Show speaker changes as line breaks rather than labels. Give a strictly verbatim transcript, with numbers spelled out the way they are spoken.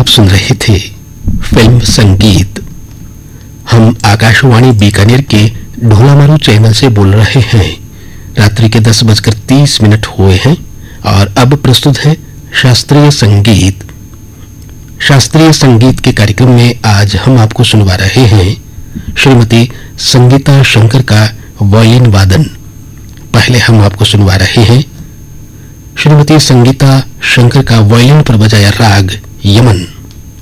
सुन रहे थे फिल्म संगीत। हम आकाशवाणी बीकानेर के ढोलामारू चैनल से बोल रहे हैं। रात्रि के दस बजकर तीस मिनट हुए हैं और अब प्रस्तुत है शास्त्रीय संगीत। शास्त्रीय संगीत के कार्यक्रम में आज हम आपको सुनवा रहे हैं श्रीमती संगीता शंकर का वायलिन वादन। पहले हम आपको सुनवा रहे हैं श्रीमती संगीता शंकर का वायलिन पर बजाया राग यमन।